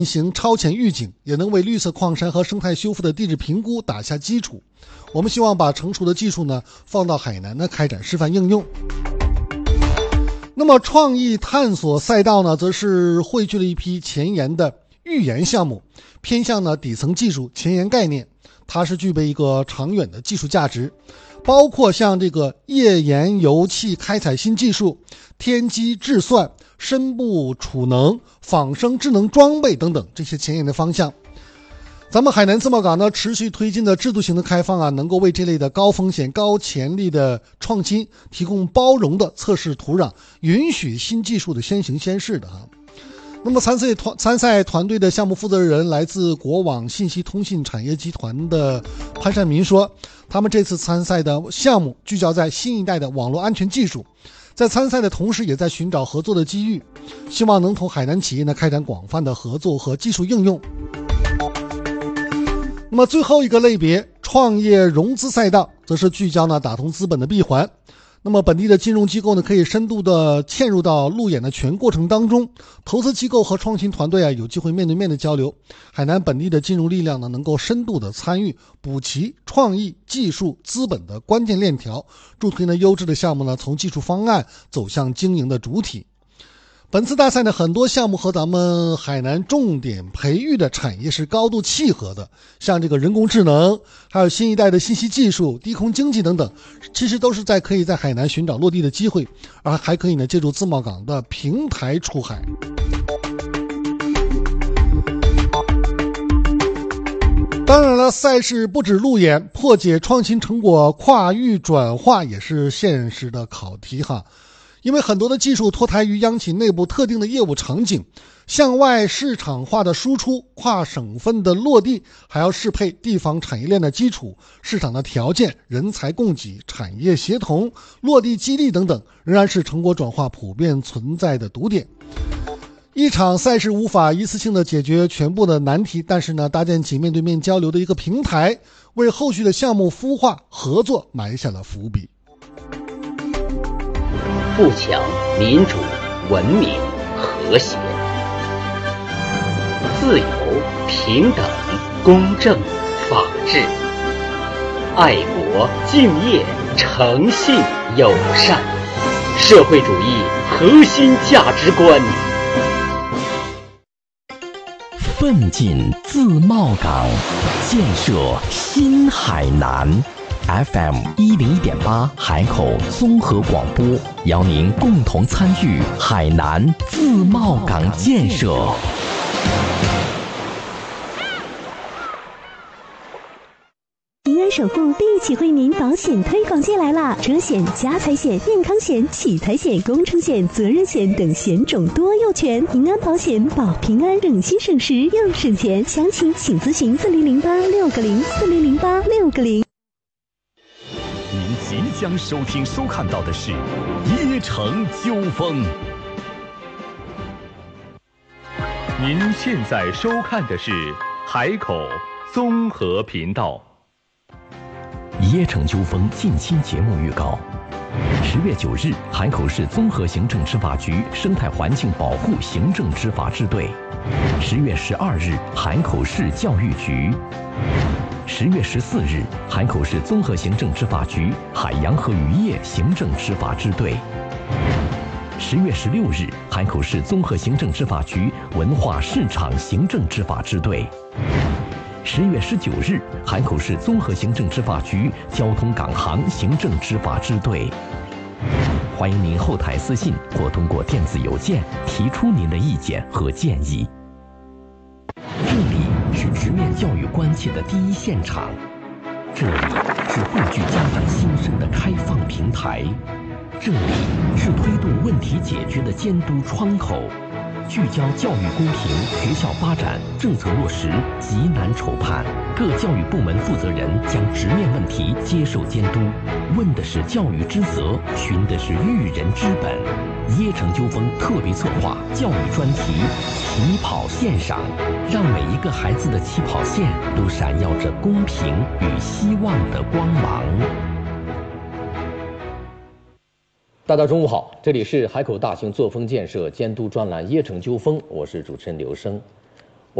进行超前预警，也能为绿色矿山和生态修复的地质评估打下基础。我们希望把成熟的技术呢放到海南呢开展示范应用。那么创意探索赛道呢，则是汇聚了一批前沿的预研项目，偏向呢底层技术、前沿概念，它是具备一个长远的技术价值，包括像这个页岩油气开采新技术、天基制算、深部储能、仿生智能装备等等这些前沿的方向。咱们海南自贸港呢，持续推进的制度型的开放啊，能够为这类的高风险、高潜力的创新提供包容的测试土壤，允许新技术的先行先试的哈。那么参赛团队的项目负责人来自国网信息通信产业集团的潘善民说，他们这次参赛的项目聚焦在新一代的网络安全技术，在参赛的同时也在寻找合作的机遇，希望能同海南企业呢开展广泛的合作和技术应用。那么最后一个类别创业融资赛道，则是聚焦呢打通资本的闭环。那么本地的金融机构呢，可以深度的嵌入到路演的全过程当中，投资机构和创新团队啊，有机会面对面的交流。海南本地的金融力量呢，能够深度的参与，补齐创意、技术、资本的关键链条，助推呢优质的项目呢，从技术方案走向经营的主体。本次大赛呢，很多项目和咱们海南重点培育的产业是高度契合的，像这个人工智能，还有新一代的信息技术、低空经济等等，其实都是可以在海南寻找落地的机会，而还可以呢借助自贸港的平台出海。当然了，赛事不止路演，破解创新成果跨域转化也是现实的考题哈。因为很多的技术脱胎于央企内部特定的业务场景，向外市场化的输出、跨省份的落地，还要适配地方产业链的基础、市场的条件、人才供给、产业协同、落地激励等等，仍然是成果转化普遍存在的堵点。一场赛事无法一次性的解决全部的难题，但是呢，搭建起面对面交流的一个平台，为后续的项目孵化合作埋下了伏笔。 富强、民主、文明、和谐、自由、平等、公正、法治、爱国、敬业、诚信、友善，社会主义核心价值观。 奋进自贸港，建设新海南。FM 101.8海口综合广播，邀您共同参与海南自贸港建设。 平安守护第一起惠民保险推广季来啦！车险、家财险、健康险、启财险、工程险、责任险等险种多又全，平安保险保平安，省心省时又省钱。详情请咨询4008-6404008-640。 您即将收听收看到的是椰城纠纷。 您现在收看的是海口综合频道。 椰城纠纷近期节目预告：10月9日，海口市综合行政执法局生态环境保护行政执法支队；10月12日，海口市教育局；10月14日，海口市综合行政执法局海洋和渔业行政执法支队；10月16日，海口市综合行政执法局文化市场行政执法支队；10月19日，海口市综合行政执法局交通港航行政执法支队。欢迎您后台私信或通过电子邮件提出您的意见和建议。这里是直面教育关切的第一现场，这里是汇聚家长心声的开放平台，这里是推动问题解决的监督窗口，聚焦教育公平、学校发展、政策落实、急难筹判，各教育部门负责人将直面问题接受监督，问的是教育之责，寻的是育人之本。椰城纠纷特别策划教育专题起跑线上，让每一个孩子的起跑线都闪耀着公平与希望的光芒。 大家中午好，这里是海口大型作风建设监督专栏椰城纠纷，我是主持人刘生。